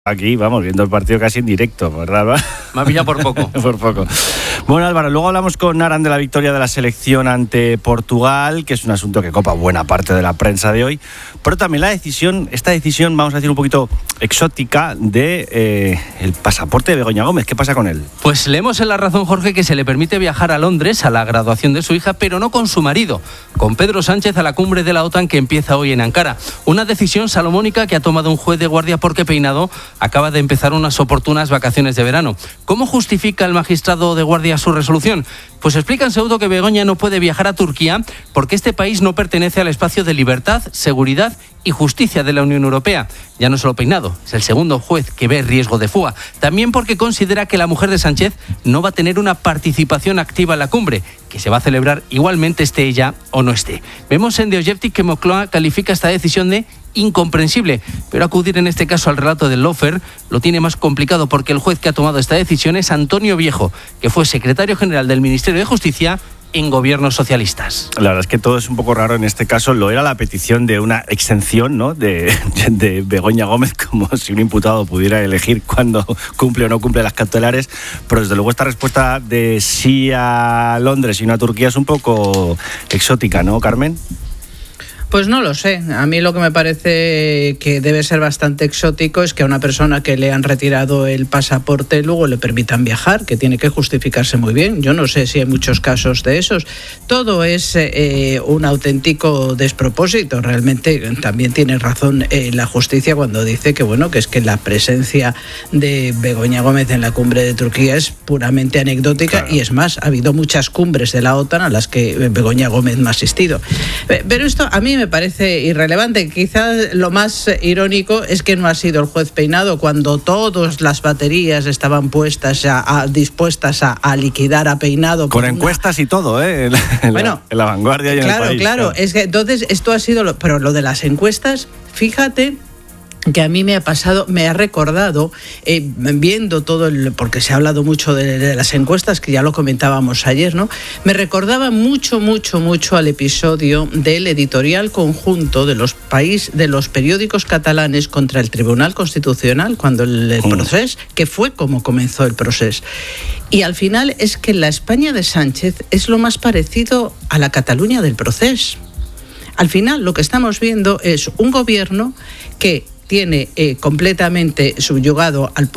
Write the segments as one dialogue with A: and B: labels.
A: Aquí, vamos, viendo el partido casi en directo, ¿verdad?
B: Me ha pillado por poco.
A: Por poco. Bueno, Álvaro, luego hablamos con Aran de la victoria de la selección ante Portugal, que es un asunto que copa buena parte de la prensa de hoy, pero también esta decisión, vamos a decir un poquito exótica, de el pasaporte de Begoña Gómez. ¿Qué pasa con él?
B: Pues leemos en La Razón, Jorge, que se le permite viajar a Londres a la graduación de su hija, pero no con su marido, con Pedro Sánchez a la cumbre de la OTAN que empieza hoy en Ankara. Una decisión salomónica que ha tomado un juez de guardia porque Peinado acaba de empezar unas oportunas vacaciones de verano. ¿Cómo justifica el magistrado de guardia su resolución? Pues explica en Pseudo que Begoña no puede viajar a Turquía porque este país no pertenece al espacio de libertad, seguridad y justicia de la Unión Europea. Ya no solo Peinado, es el segundo juez que ve riesgo de fuga. También porque considera que la mujer de Sánchez no va a tener una participación activa en la cumbre, que se va a celebrar igualmente esté ella o no esté. Vemos en The Objective que Moncloa califica esta decisión de incomprensible, pero acudir en este caso al relato del lawfare lo tiene más complicado porque el juez que ha tomado esta decisión es Antonio Viejo, que fue secretario general del Ministerio de Justicia en gobiernos socialistas.
A: La verdad es que todo es un poco raro en este caso. Lo era la petición de una exención, ¿no?, de Begoña Gómez, como si un imputado pudiera elegir cuándo cumple o no cumple las cautelares, pero desde luego esta respuesta de sí a Londres y no a Turquía es un poco exótica, ¿no, Carmen?
C: Pues no lo sé. A mí lo que me parece que debe ser bastante exótico es que a una persona que le han retirado el pasaporte luego le permitan viajar, que tiene que justificarse muy bien. Yo no sé si hay muchos casos de esos. Todo es un auténtico despropósito. Realmente también tiene razón la justicia cuando dice que bueno, que es que la presencia de Begoña Gómez en la cumbre de Turquía es puramente anecdótica. Claro. Y es más, ha habido muchas cumbres de la OTAN a las que Begoña Gómez no ha asistido. Pero esto a mí me parece irrelevante. Quizás lo más irónico es que no ha sido el juez Peinado cuando todas las baterías estaban puestas dispuestas a liquidar a Peinado.
A: Con encuestas y todo, en la Vanguardia y en el país.
C: Claro. Es que entonces esto ha sido... Pero lo de las encuestas, fíjate que a mí me ha recordado, viendo todo porque se ha hablado mucho de las encuestas, que ya lo comentábamos ayer, ¿no? Me recordaba mucho al episodio del editorial conjunto de los periódicos catalanes contra el Tribunal Constitucional, cuando el procés, que fue como comenzó el proceso. Y al final es que la España de Sánchez es lo más parecido a la Cataluña del proceso. Al final lo que estamos viendo es un gobierno que tiene completamente subyugado al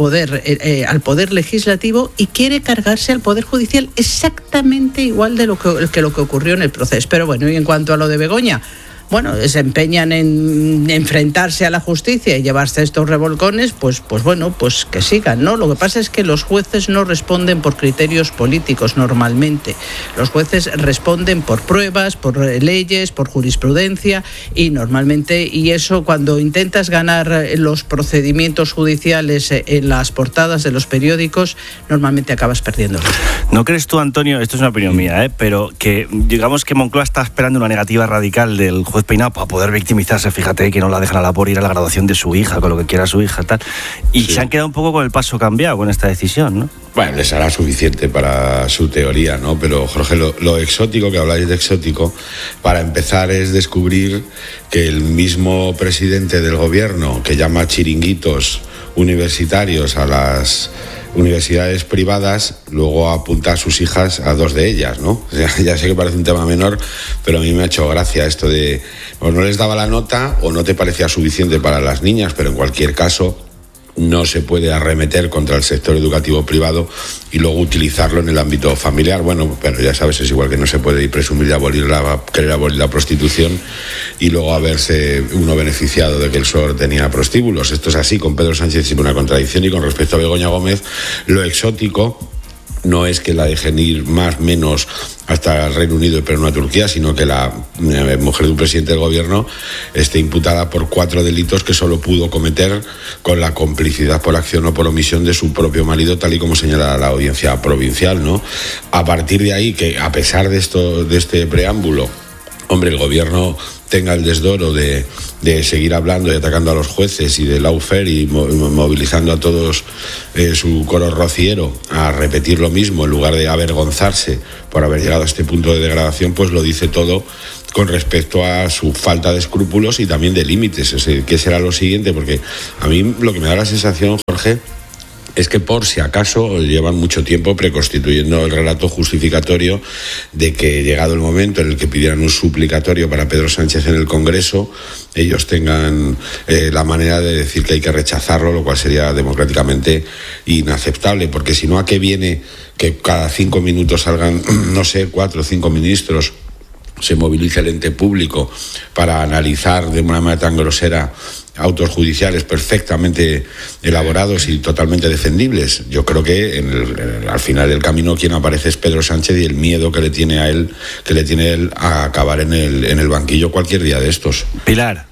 C: poder legislativo y quiere cargarse al poder judicial exactamente igual de lo que ocurrió en el proceso. Pero bueno, y en cuanto a lo de Begoña, bueno, se empeñan en enfrentarse a la justicia y llevarse a estos revolcones, pues bueno, pues que sigan, ¿no? Lo que pasa es que los jueces no responden por criterios políticos normalmente. Los jueces responden por pruebas, por leyes, por jurisprudencia y normalmente, y eso cuando intentas ganar los procedimientos judiciales en las portadas de los periódicos, normalmente acabas perdiendo.
A: ¿No crees tú, Antonio, esto es una opinión mía, pero que digamos que Moncloa está esperando una negativa radical del juez Peinado para poder victimizarse? Fíjate que no la dejan a la por ir a la graduación de su hija, con lo que quiera su hija, tal. Y sí, se han quedado un poco con el paso cambiado con esta decisión, ¿no?
D: Bueno, les hará suficiente para su teoría, ¿no? Pero, Jorge, lo exótico, que habláis de exótico, para empezar es descubrir que el mismo presidente del gobierno que llama chiringuitos universitarios a las universidades privadas, luego apunta a sus hijas a dos de ellas, ¿no? O sea, ya sé que parece un tema menor, pero a mí me ha hecho gracia esto de, o no les daba la nota o no te parecía suficiente para las niñas, pero en cualquier caso no se puede arremeter contra el sector educativo privado y luego utilizarlo en el ámbito familiar. Bueno, pero ya sabes, es igual que no se puede presumir de querer abolir la prostitución y luego haberse uno beneficiado de que el PSOE tenía prostíbulos. Esto es así, con Pedro Sánchez sin una contradicción. Y con respecto a Begoña Gómez, lo exótico no es que la dejen ir más menos hasta el Reino Unido pero no a Turquía, sino que la mujer de un presidente del gobierno esté imputada por 4 delitos que solo pudo cometer con la complicidad por acción o por omisión de su propio marido, tal y como señala la audiencia provincial, ¿no? A partir de ahí, que a pesar de este preámbulo, hombre, el gobierno tenga el desdoro de de seguir hablando y atacando a los jueces y de lawfare y movilizando a todos su coro rociero a repetir lo mismo en lugar de avergonzarse por haber llegado a este punto de degradación, pues lo dice todo con respecto a su falta de escrúpulos y también de límites. ¿Qué será lo siguiente? Porque a mí lo que me da la sensación, Jorge, es que por si acaso llevan mucho tiempo preconstituyendo el relato justificatorio de que llegado el momento en el que pidieran un suplicatorio para Pedro Sánchez en el Congreso, ellos tengan la manera de decir que hay que rechazarlo, lo cual sería democráticamente inaceptable, porque si no, ¿a qué viene que cada 5 minutos salgan, no sé, 4 o 5 ministros, se movilice el ente público para analizar de una manera tan grosera autos judiciales perfectamente elaborados y totalmente defendibles? Yo creo que al final del camino quien aparece es Pedro Sánchez y el miedo que le tiene a él, a acabar en el banquillo cualquier día de estos.
A: Pilar.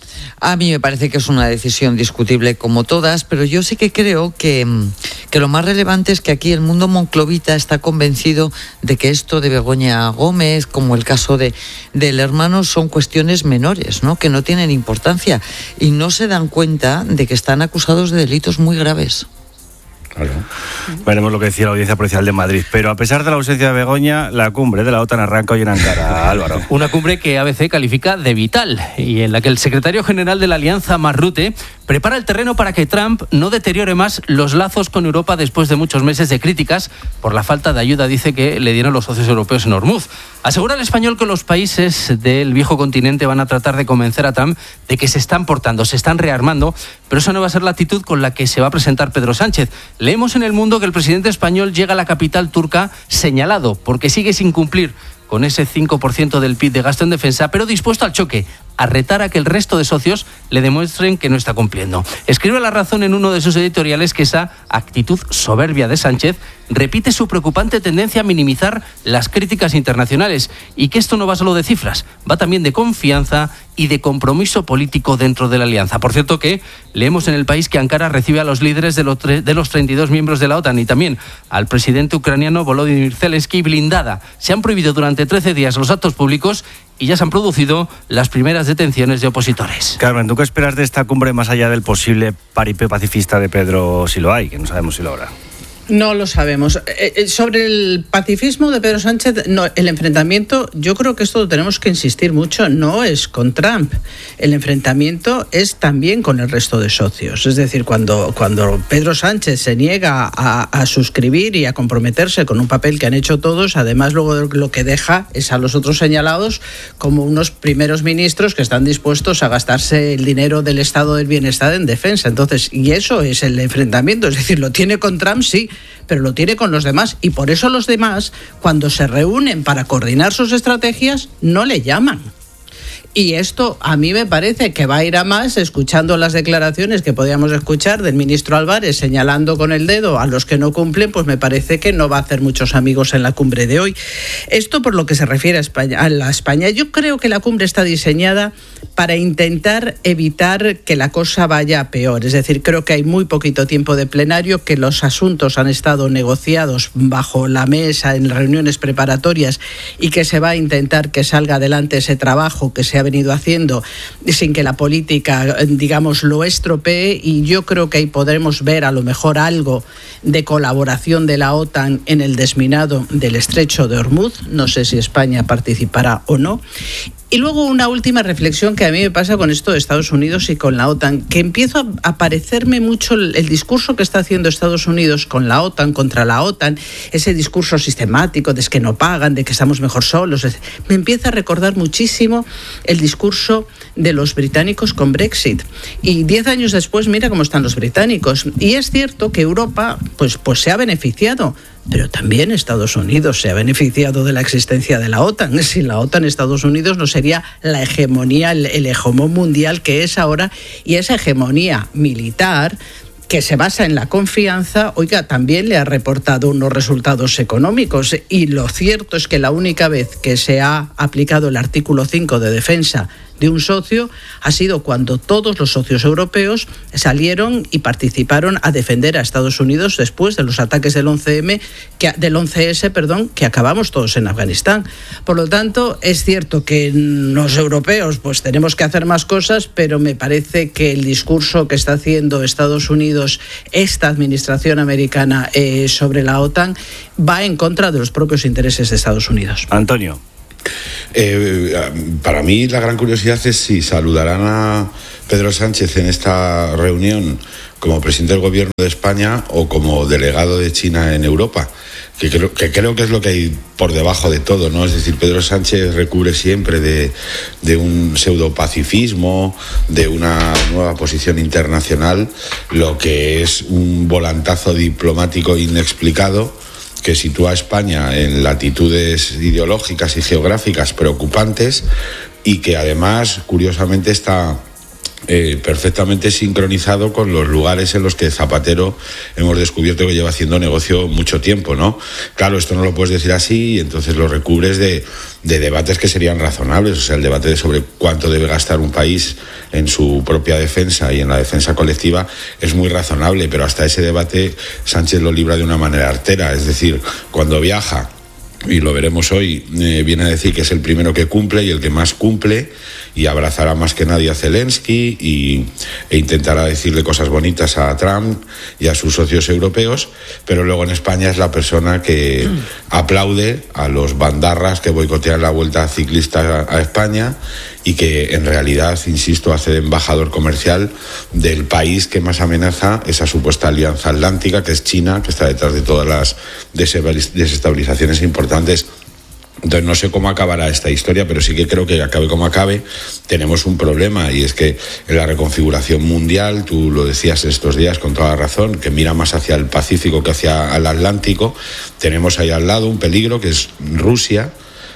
E: A mí me parece que es una decisión discutible como todas, pero yo sí que creo que lo más relevante es que aquí el mundo monclovita está convencido de que esto de Begoña Gómez, como el caso del hermano, son cuestiones menores, ¿no? Que no tienen importancia y no se dan cuenta de que están acusados de delitos muy graves.
A: Claro. Veremos lo que decía la Audiencia Provincial de Madrid. Pero a pesar de la ausencia de Begoña, la cumbre de la OTAN arranca hoy en Ankara, Álvaro.
B: Una cumbre que ABC califica de vital y en la que el secretario general de la Alianza, Mark Rutte, prepara el terreno para que Trump no deteriore más los lazos con Europa después de muchos meses de críticas por la falta de ayuda, dice, que le dieron los socios europeos en Hormuz. Asegura el español que los países del viejo continente van a tratar de convencer a Trump de que se están portando, se están rearmando, pero esa no va a ser la actitud con la que se va a presentar Pedro Sánchez. Leemos en El Mundo que el presidente español llega a la capital turca señalado porque sigue sin cumplir con ese 5% del PIB de gasto en defensa, pero dispuesto al choque, a retar a que el resto de socios le demuestren que no está cumpliendo. Escribe La Razón en uno de sus editoriales que esa actitud soberbia de Sánchez repite su preocupante tendencia a minimizar las críticas internacionales y que esto no va solo de cifras, va también de confianza y de compromiso político dentro de la alianza. Por cierto que leemos en El País que Ankara recibe a los líderes de los 32 miembros de la OTAN y también al presidente ucraniano Volodymyr Zelensky blindada. Se han prohibido durante 13 días los actos públicos y ya se han producido las primeras detenciones de opositores.
A: Carmen, ¿tú qué esperas de esta cumbre más allá del posible paripé pacifista de Pedro, si lo hay, que no sabemos si lo habrá?
C: No lo sabemos. Sobre el pacifismo de Pedro Sánchez, no, el enfrentamiento, yo creo que esto lo tenemos que insistir mucho, no es con Trump. El enfrentamiento es también con el resto de socios. Es decir, cuando Pedro Sánchez se niega a suscribir y a comprometerse con un papel que han hecho todos, además luego lo que deja es a los otros señalados como unos primeros ministros que están dispuestos a gastarse el dinero del Estado del Bienestar en defensa. Entonces, y eso es el enfrentamiento. Es decir, lo tiene con Trump, sí, pero lo tiene con los demás y por eso los demás, cuando se reúnen para coordinar sus estrategias, no le llaman. Y esto a mí me parece que va a ir a más, escuchando las declaraciones que podíamos escuchar del ministro Álvarez señalando con el dedo a los que no cumplen, pues me parece que no va a hacer muchos amigos en la cumbre de hoy. Esto por lo que se refiere a la España. Yo creo que la cumbre está diseñada para intentar evitar que la cosa vaya a peor. Es decir, creo que hay muy poquito tiempo de plenario, que los asuntos han estado negociados bajo la mesa en reuniones preparatorias y que se va a intentar que salga adelante ese trabajo que se ha venido haciendo sin que la política, digamos, lo estropee, y yo creo que ahí podremos ver a lo mejor algo de colaboración de la OTAN en el desminado del estrecho de Hormuz. No sé si España participará o no. Y luego una última reflexión que a mí me pasa con esto de Estados Unidos y con la OTAN, que empiezo a parecerme mucho el discurso que está haciendo Estados Unidos con la OTAN, contra la OTAN, ese discurso sistemático de que no pagan, de que estamos mejor solos. Me empieza a recordar muchísimo el discurso de los británicos con Brexit. Y 10 años después, mira cómo están los británicos. Y es cierto que Europa pues se ha beneficiado, pero también Estados Unidos se ha beneficiado de la existencia de la OTAN. Sin la OTAN, Estados Unidos no sería la hegemonía, el hegemón mundial que es ahora, y esa hegemonía militar que se basa en la confianza, oiga, también le ha reportado unos resultados económicos. Y lo cierto es que la única vez que se ha aplicado el artículo 5 de defensa de un socio ha sido cuando todos los socios europeos salieron y participaron a defender a Estados Unidos después de los ataques del 11S, que acabamos todos en Afganistán. Por lo tanto, es cierto que los europeos pues tenemos que hacer más cosas, pero me parece que el discurso que está haciendo Estados Unidos, esta administración americana sobre la OTAN, va en contra de los propios intereses de Estados Unidos.
A: Antonio.
D: Para mí la gran curiosidad es si saludarán a Pedro Sánchez en esta reunión como presidente del gobierno de España o como delegado de China en Europa, que creo que es lo que hay por debajo de todo, ¿no? Es decir, Pedro Sánchez recubre siempre de un pseudopacifismo, de una nueva posición internacional, lo que es un volantazo diplomático inexplicado que sitúa a España en latitudes ideológicas y geográficas preocupantes y que además, curiosamente, está perfectamente sincronizado con los lugares en los que Zapatero hemos descubierto que lleva haciendo negocio mucho tiempo, ¿no? Claro, esto no lo puedes decir así y entonces lo recubres de debates que serían razonables, o sea, el debate sobre cuánto debe gastar un país en su propia defensa y en la defensa colectiva es muy razonable, pero hasta ese debate Sánchez lo libra de una manera artera, es decir, cuando viaja, y lo veremos hoy, viene a decir que es el primero que cumple y el que más cumple y abrazará más que nadie a Zelensky e intentará decirle cosas bonitas a Trump y a sus socios europeos, pero luego en España es la persona que aplaude a los bandarras que boicotean la Vuelta Ciclista a España y que en realidad, insisto, hace de embajador comercial del país que más amenaza esa supuesta alianza atlántica, que es China, que está detrás de todas las desestabilizaciones importantes. Entonces no sé cómo acabará esta historia, pero sí que creo que acabe como acabe, tenemos un problema, y es que en la reconfiguración mundial, tú lo decías estos días con toda razón, que mira más hacia el Pacífico que hacia el Atlántico, tenemos ahí al lado un peligro que es Rusia,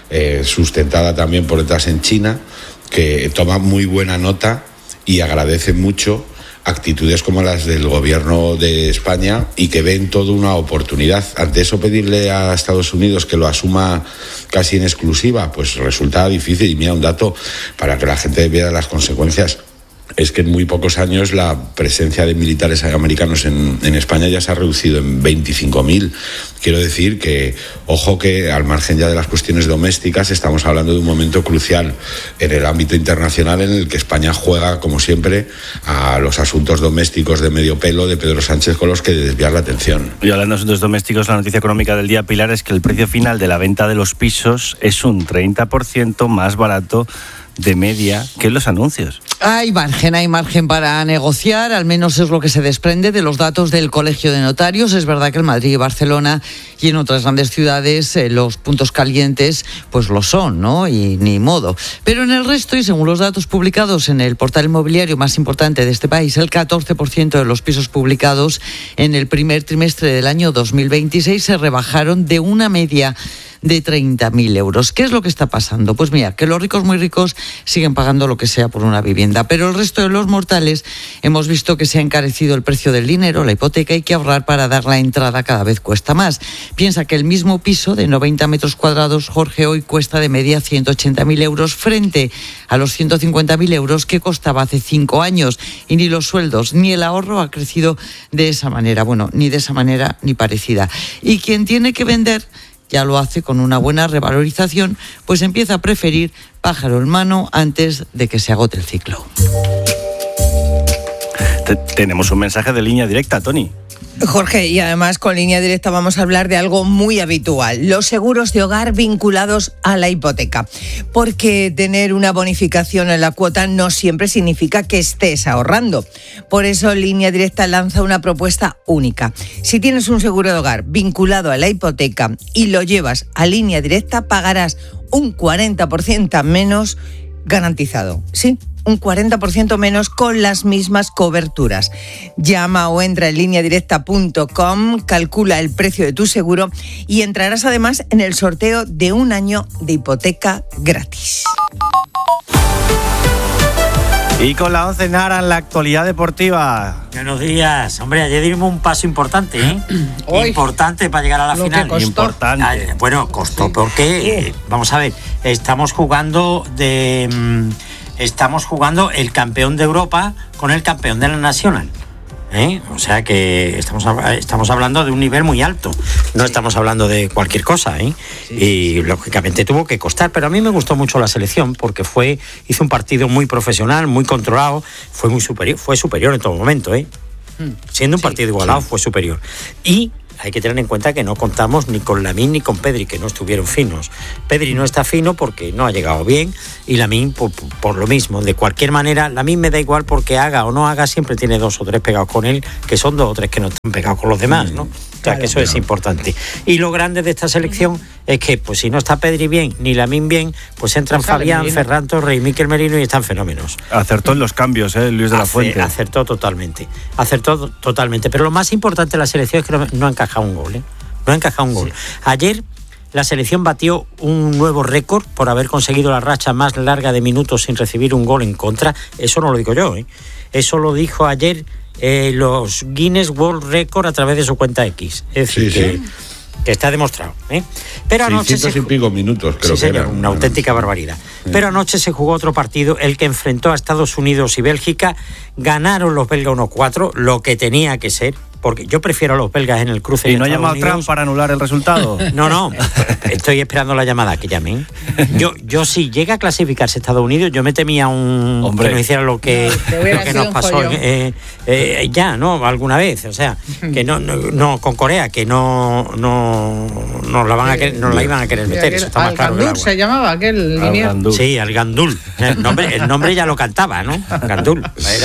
D: sustentada también por detrás en China, que toma muy buena nota y agradece mucho actitudes como las del gobierno de España y que ven toda una oportunidad. Ante eso, pedirle a Estados Unidos que lo asuma casi en exclusiva, pues resulta difícil. Y mira, un dato para que la gente vea las consecuencias. Es que en muy pocos años la presencia de militares americanos en España ya se ha reducido en 25.000. Quiero decir que, ojo, que al margen ya de las cuestiones domésticas, estamos hablando de un momento crucial en el ámbito internacional en el que España juega, como siempre, a los asuntos domésticos de medio pelo de Pedro Sánchez con los que desviar la atención.
A: Y hablando de asuntos domésticos, la noticia económica del día, Pilar, es que el precio final de la venta de los pisos es un 30% más barato de media que los anuncios.
E: Hay margen para negociar, al menos es lo que se desprende de los datos del Colegio de Notarios. Es verdad que en Madrid y Barcelona y en otras grandes ciudades los puntos calientes pues lo son, ¿no? Y ni modo. Pero en el resto, y según los datos publicados en el portal inmobiliario más importante de este país, el 14% de los pisos publicados en el primer trimestre del año 2026 se rebajaron de una media de 30.000 euros. ¿Qué es lo que está pasando? Pues mira, que los ricos muy ricos siguen pagando lo que sea por una vivienda, pero el resto de los mortales hemos visto que se ha encarecido el precio del dinero, la hipoteca, y que ahorrar para dar la entrada cada vez cuesta más. Piensa que el mismo piso de 90 metros cuadrados, Jorge, hoy cuesta de media 180.000 euros frente a los 150.000 euros que costaba hace 5 años, y ni los sueldos ni el ahorro ha crecido de esa manera, bueno, ni de esa manera ni parecida. Y quien tiene que vender ya lo hace con una buena revalorización, pues empieza a preferir pájaro en mano antes de que se agote el ciclo.
A: Tenemos un mensaje de línea directa, Tony.
F: Jorge, y además con línea directa vamos a hablar de algo muy habitual, los seguros de hogar vinculados a la hipoteca. Porque tener una bonificación en la cuota no siempre significa que estés ahorrando. Por eso Línea Directa lanza una propuesta única. Si tienes un seguro de hogar vinculado a la hipoteca y lo llevas a Línea Directa, pagarás un 40% menos garantizado. Sí, un 40% menos con las mismas coberturas. Llama o entra en lineadirecta.com, calcula el precio de tu seguro y entrarás además en el sorteo de un año de hipoteca gratis.
A: Y con la 11 Nara en la actualidad deportiva.
G: Buenos días. Hombre, ayer dimos un paso importante, ¿eh? Importante para llegar a la final.
A: Importante.
G: Bueno, costó porque, vamos a ver, estamos jugando de estamos jugando el campeón de Europa con el campeón de la Nacional. O sea que estamos hablando de un nivel muy alto, no estamos hablando de cualquier cosa, y lógicamente tuvo que costar, pero a mí me gustó mucho la selección porque hizo un partido muy profesional, muy controlado, fue superior en todo momento, siendo un partido igualado, fue superior. Y hay que tener en cuenta que no contamos ni con Lamine ni con Pedri, que no estuvieron finos. Pedri no está fino porque no ha llegado bien, y Lamine por lo mismo. De cualquier manera, Lamine me da igual porque haga o no haga, siempre tiene 2 o 3 pegados con él, que son 2 o 3 que no están pegados con los demás, ¿no? O sea, que eso es importante. Y lo grande de esta selección es que, pues si no está Pedri bien, ni Lamine bien, pues entran Fabián, Ferran Torres y Mikel Merino y están fenómenos.
A: Acertó en los cambios, Luis de la Fuente.
G: Acertó totalmente. Pero lo más importante de la selección es que no ha encajado un gol, No ha encajado un gol. Ayer la selección batió un nuevo récord por haber conseguido la racha más larga de minutos sin recibir un gol en contra. Eso no lo digo yo, Eso lo dijo ayer los Guinness World Record a través de su cuenta X. Es decir, que está demostrado. Pero anoche
D: 600 y pico minutos, creo que era.
G: Una auténtica barbaridad. Pero anoche se jugó otro partido, el que enfrentó a Estados Unidos y Bélgica. Ganaron los belgas 1-4, lo que tenía que ser, porque yo prefiero a los belgas en el cruce.
A: ¿Y no ha llamado Trump para anular el resultado?
G: No, estoy esperando la llamada, que llamen. Yo si llega a clasificarse Estados Unidos, yo me temía que no hiciera lo que nos pasó alguna vez, o sea, que no con Corea, que no la van a querer, no la iban a querer meter, eso está más claro que el agua.
C: Se llamaba aquel linier.
G: Sí, al Gandul. El nombre ya lo cantaba, ¿no? Gandul.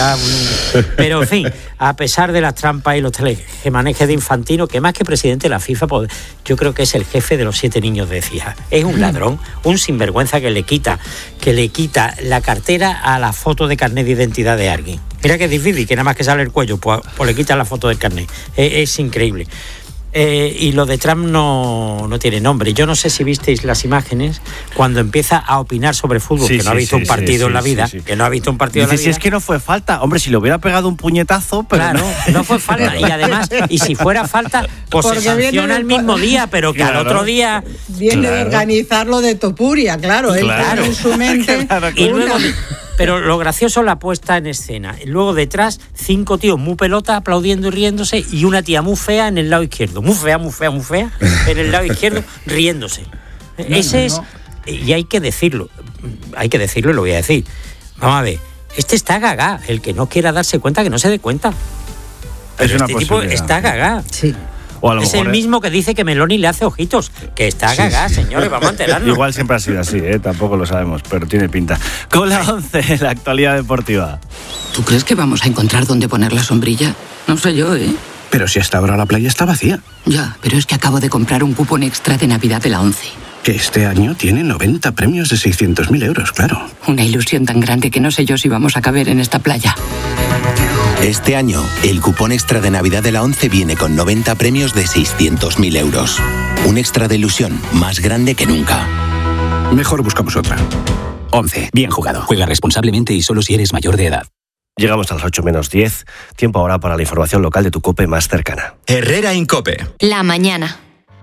G: Pero en fin, a pesar de las trampas y los tejemanejes de Infantino, que más que presidente de la FIFA, yo creo que es el jefe de los 7 niños de Écija. Es un ladrón, un sinvergüenza que le quita la cartera a la foto de carnet de identidad de alguien. Mira que es difícil, que nada más que sale el cuello, pues le quita la foto del carnet. Es increíble. Y lo de Trump no tiene nombre. Yo no sé si visteis las imágenes cuando empieza a opinar sobre fútbol, que no ha visto un partido en la vida, que no ha visto un partido en la vida.
A: Si es que no fue falta, hombre, si le hubiera pegado un puñetazo, pero
G: claro, no fue falta. Y además, y si fuera falta, pues se sanciona el mismo día, pero que al otro día
C: viene de organizarlo de Topuria, claro. Él tiene en su mente
G: y luego. Pero lo gracioso es la puesta en escena. Luego detrás, 5 tíos muy pelota aplaudiendo y riéndose, y una tía muy fea en el lado izquierdo. Muy fea, en el lado izquierdo, riéndose. Ese es. Y hay que decirlo y lo voy a decir. Vamos a ver, está gaga. El que no quiera darse cuenta, que no se dé cuenta. Pero este tipo está gaga.
C: Sí.
G: Es el mismo que dice que Meloni le hace ojitos, que está gaga, señores, vamos a enterarnos.
A: Igual siempre ha sido así, tampoco lo sabemos, pero tiene pinta. Con la 11, la actualidad deportiva.
H: ¿Tú crees que vamos a encontrar dónde poner la sombrilla? No sé yo,
I: Pero si hasta ahora la playa está vacía.
H: Ya, pero es que acabo de comprar un cupón extra de Navidad de la 11.
I: Que este año tiene 90 premios de 600.000 euros, claro.
H: Una ilusión tan grande que no sé yo si vamos a caber en esta playa.
J: Este año, el cupón extra de Navidad de la 11 viene con 90 premios de 600.000 euros. Un extra de ilusión más grande que nunca.
I: Mejor buscamos otra.
J: 11. Bien jugado. Juega responsablemente y solo si eres mayor de edad.
A: Llegamos a las 8:10. Tiempo ahora para la información local de tu COPE más cercana.
K: Herrera Incope.
L: La mañana.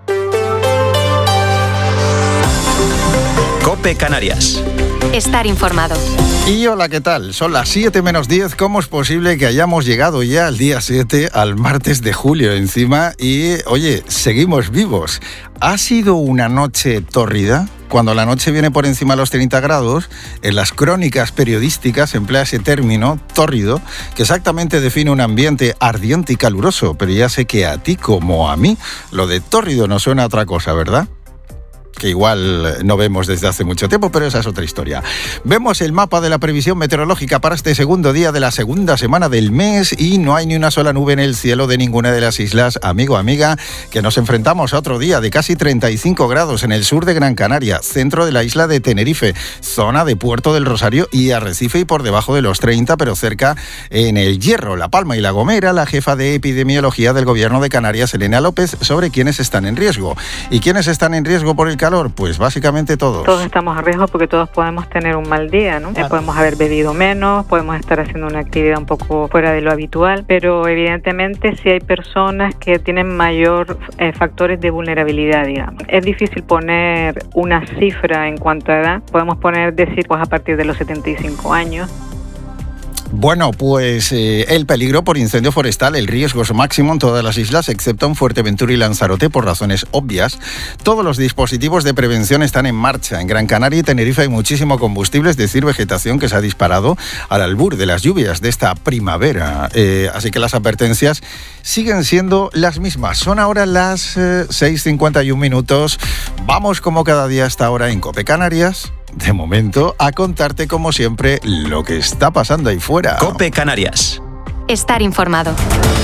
K: COPE Canarias.
L: Estar informado.
M: Y hola, ¿qué tal? Son las 7:10. ¿Cómo es posible que hayamos llegado ya al día 7, al martes de julio encima? Y, oye, seguimos vivos. ¿Ha sido una noche tórrida? Cuando la noche viene por encima de los 30 grados, en las crónicas periodísticas se emplea ese término, tórrido, que exactamente define un ambiente ardiente y caluroso. Pero ya sé que a ti como a mí, lo de tórrido no suena a otra cosa, ¿verdad? Que igual no vemos desde hace mucho tiempo, pero esa es otra historia. Vemos el mapa de la previsión meteorológica para este segundo día de la segunda semana del mes y no hay ni una sola nube en el cielo de ninguna de las islas, amigo, amiga, que nos enfrentamos a otro día de casi 35 grados en el sur de Gran Canaria, centro de la isla de Tenerife, zona de Puerto del Rosario y Arrecife y por debajo de los 30, pero cerca en El Hierro, La Palma y La Gomera, la jefa de epidemiología del gobierno de Canarias, Elena López, sobre quiénes están en riesgo. ¿Y quiénes están en riesgo por el calor? calor? Pues básicamente todos.
N: Todos estamos a riesgo porque todos podemos tener un mal día, ¿no? Podemos haber bebido menos, podemos estar haciendo una actividad un poco fuera de lo habitual, pero evidentemente sí hay personas que tienen mayor factores de vulnerabilidad, digamos. Es difícil poner una cifra en cuanto a edad. Podemos decir pues a partir de los 75 años.
M: Bueno, pues el peligro por incendio forestal, el riesgo es máximo en todas las islas, excepto en Fuerteventura y Lanzarote, por razones obvias. Todos los dispositivos de prevención están en marcha. En Gran Canaria y Tenerife hay muchísimo combustible, es decir, vegetación que se ha disparado al albur de las lluvias de esta primavera. Así que las advertencias siguen siendo las mismas. Son ahora las 6:51 minutos. Vamos como cada día hasta ahora en COPE Canarias. De momento, a contarte como siempre lo que está pasando ahí fuera.
K: COPE Canarias.
L: Estar informado.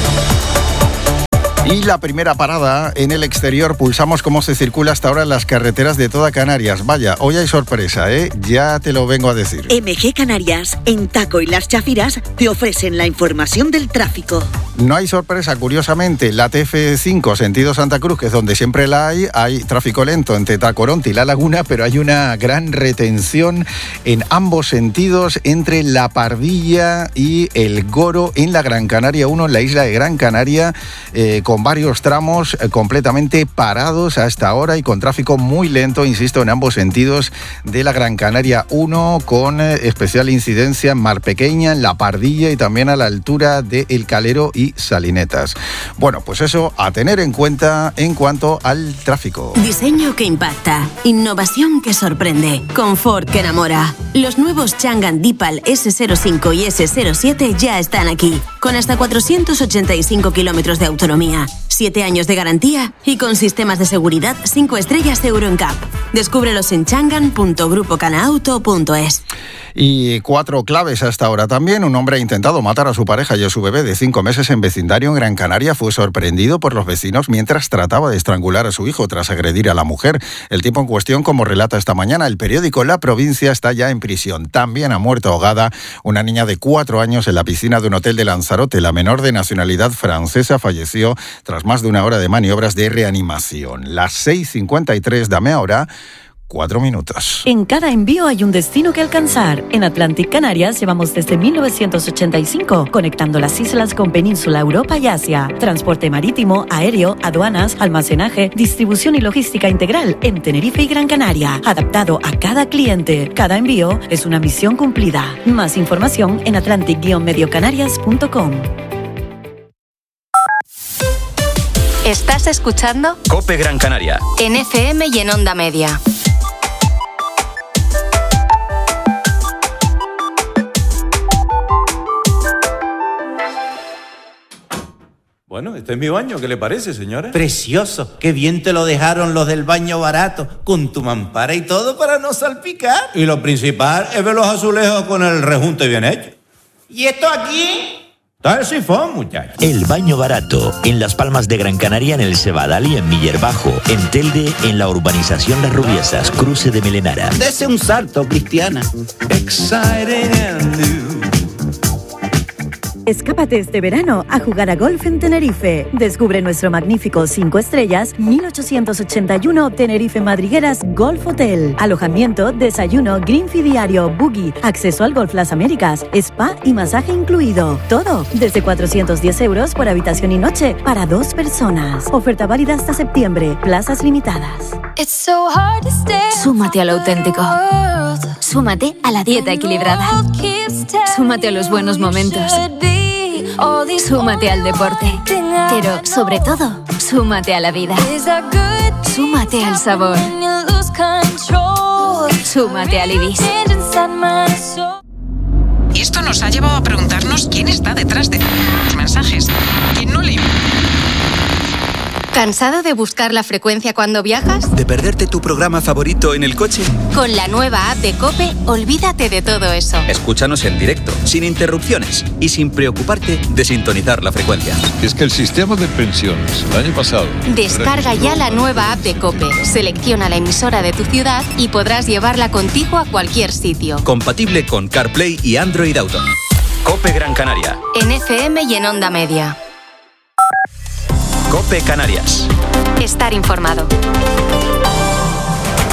M: Y la primera parada en el exterior, pulsamos cómo se circula hasta ahora en las carreteras de toda Canarias. Vaya, hoy hay sorpresa, ¿eh? Ya te lo vengo a decir.
O: MG Canarias, en Taco y Las Chafiras, te ofrecen la información del tráfico.
M: No hay sorpresa, curiosamente, la TF5 sentido Santa Cruz, que es donde siempre la hay tráfico lento entre Tacoronte y La Laguna, pero hay una gran retención en ambos sentidos entre La Pardilla y El Goro en la Gran Canaria 1, en la isla de Gran Canaria, con varios tramos completamente parados hasta ahora y con tráfico muy lento, insisto, en ambos sentidos de la Gran Canaria 1, con especial incidencia en Mar Pequeña, en La Pardilla y también a la altura de El Calero y Salinetas. Bueno, pues eso a tener en cuenta en cuanto al tráfico.
O: Diseño que impacta, innovación que sorprende, confort que enamora. Los nuevos Changan Deepal S05 y S07 ya están aquí, con hasta 485 kilómetros de autonomía, 7 años de garantía y con sistemas de seguridad 5 estrellas Euro NCAP. Descúbrelos en changan.grupocanauto.es.
M: Y 4 claves hasta ahora también. Un hombre ha intentado matar a su pareja y a su bebé de 5 meses en vecindario en Gran Canaria. Fue sorprendido por los vecinos mientras trataba de estrangular a su hijo tras agredir a la mujer. El tipo en cuestión, como relata esta mañana el periódico La Provincia, está ya en prisión. También ha muerto ahogada una niña de 4 años en la piscina de un hotel de Lanzarote. La menor, de nacionalidad francesa, falleció tras más de una hora de maniobras de reanimación. Las 6:53, dame ahora 4 minutos.
P: En cada envío hay un destino que alcanzar. En Atlantic Canarias llevamos desde 1985, conectando las islas con Península, Europa y Asia. Transporte marítimo, aéreo, aduanas, almacenaje, distribución y logística integral en Tenerife y Gran Canaria, adaptado a cada cliente. Cada envío es una misión cumplida. Más información en atlantic-mediocanarias.com.
L: ¿Estás escuchando?
K: COPE Gran Canaria.
L: En FM y en Onda Media.
Q: Bueno, este es mi baño, ¿qué le parece, señora?
R: Precioso, qué bien te lo dejaron los del baño barato, con tu mampara y todo para no salpicar.
Q: Y lo principal es ver los azulejos con el rejunte bien hecho.
R: ¿Y esto aquí?
Q: Está el sifón, muchacho.
S: El baño barato, en Las Palmas de Gran Canaria, en el Cebadal y en Miller Bajo. En Telde, en la urbanización Las Rubiesas, cruce de Melenara.
R: Dese un salto, Cristiana.
T: Exciting and new.
P: Escápate este verano a jugar a golf en Tenerife. Descubre nuestro magnífico 5 estrellas 1881 Tenerife Madrigueras Golf Hotel. Alojamiento, desayuno, green fee diario, buggy, acceso al Golf Las Américas, spa y masaje incluido. Todo desde 410 euros por habitación y noche para 2 personas. Oferta válida hasta septiembre. Plazas limitadas.
L: Súmate a lo auténtico. Súmate a la dieta equilibrada. Súmate a los buenos momentos. Súmate al deporte. Pero, sobre todo, súmate a la vida. Súmate al sabor. Súmate al Ibis.
U: Y esto nos ha llevado a preguntarnos quién está detrás de los mensajes. ¿Quién no le...
L: ¿Cansado de buscar la frecuencia cuando viajas?
K: ¿De perderte tu programa favorito en el coche?
L: Con la nueva app de COPE, olvídate de todo eso.
K: Escúchanos en directo, sin interrupciones y sin preocuparte de sintonizar la frecuencia.
V: Es que el sistema de pensiones el año pasado...
L: Descarga ya la nueva app de COPE, selecciona la emisora de tu ciudad y podrás llevarla contigo a cualquier sitio.
K: Compatible con CarPlay y Android Auto. COPE Gran Canaria.
L: En FM y en Onda Media.
K: COPE Canarias.
L: Estar informado.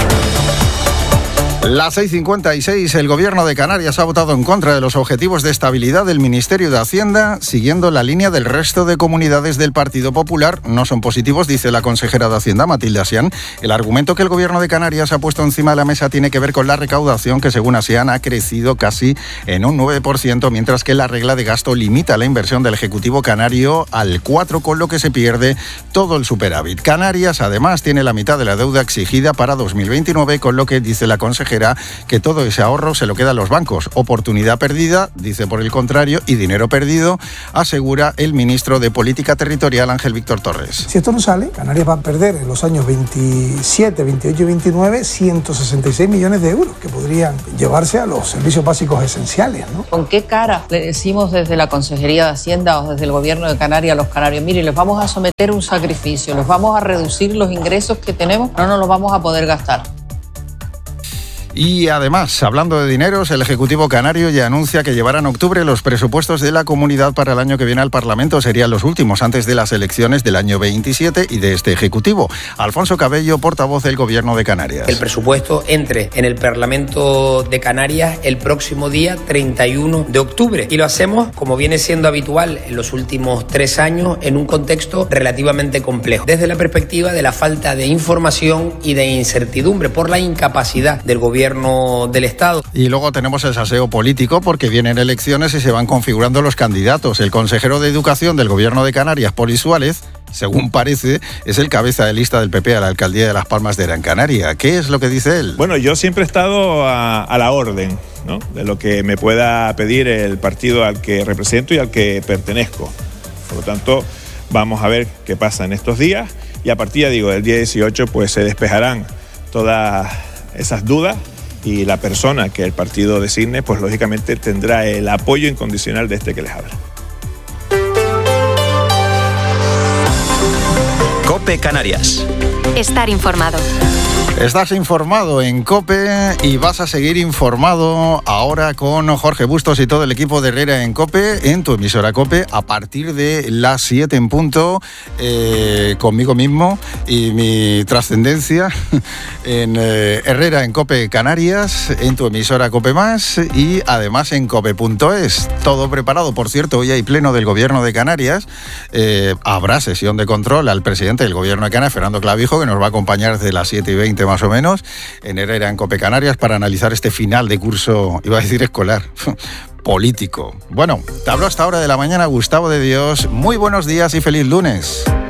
M: Las 6:56, el Gobierno de Canarias ha votado en contra de los objetivos de estabilidad del Ministerio de Hacienda, siguiendo la línea del resto de comunidades del Partido Popular. No son positivos, dice la consejera de Hacienda, Matilde Asián. El argumento que el Gobierno de Canarias ha puesto encima de la mesa tiene que ver con la recaudación, que según Asián ha crecido casi en un 9%, mientras que la regla de gasto limita la inversión del Ejecutivo canario al 4%, con lo que se pierde todo el superávit. Canarias, además, tiene la mitad de la deuda exigida para 2029, con lo que dice la consejera que todo ese ahorro se lo quedan los bancos. Oportunidad perdida, dice por el contrario, y dinero perdido, asegura el ministro de Política Territorial, Ángel Víctor Torres.
B: Si esto no sale, Canarias va a perder en los años 27, 28 y 29 166 millones de euros que podrían llevarse a los servicios básicos esenciales, ¿no?
E: ¿Con qué cara le decimos desde la Consejería de Hacienda o desde el Gobierno de Canarias a los canarios? Mire, les vamos a someter un sacrificio, les vamos a reducir los ingresos que tenemos, no nos los vamos a poder gastar.
M: Y además, hablando de dineros, el Ejecutivo canario ya anuncia que llevará en octubre los presupuestos de la comunidad para el año que viene al Parlamento. Serían los últimos antes de las elecciones del año 27 y de este Ejecutivo. Alfonso Cabello, portavoz del Gobierno de Canarias.
W: El presupuesto entre en el Parlamento de Canarias el próximo día 31 de octubre. Y lo hacemos, como viene siendo habitual en los últimos 3 años, en un contexto relativamente complejo. Desde la perspectiva de la falta de información y de incertidumbre por la incapacidad del Gobierno del Estado.
M: Y luego tenemos el saseo político porque vienen elecciones y se van configurando los candidatos. El consejero de Educación del Gobierno de Canarias, Poli Suárez, según parece, es el cabeza de lista del PP a la alcaldía de Las Palmas de Gran Canaria. ¿Qué es lo que dice él?
X: Bueno, yo siempre he estado a la orden, ¿no?, de lo que me pueda pedir el partido al que represento y al que pertenezco. Por lo tanto, vamos a ver qué pasa en estos días y a partir, del día 18, pues se despejarán todas esas dudas y la persona que el partido designe, pues lógicamente tendrá el apoyo incondicional de este que les habla.
K: COPE Canarias.
L: Estar informado.
M: Estás informado en COPE y vas a seguir informado ahora con Jorge Bustos y todo el equipo de Herrera en COPE, en tu emisora COPE, a partir de las 7 en punto, conmigo mismo y mi trascendencia en Herrera en COPE Canarias, en tu emisora COPE Más y además en cope.es. Todo preparado, por cierto, hoy hay pleno del Gobierno de Canarias, habrá sesión de control al presidente del Gobierno de Canarias, Fernando Clavijo, que nos va a acompañar desde las 7:20 más o menos, en Herrera en COPE Canarias, para analizar este final de curso, iba a decir escolar, político. Bueno, te hablo hasta ahora de la mañana, Gustavo de Dios. Muy buenos días y feliz lunes.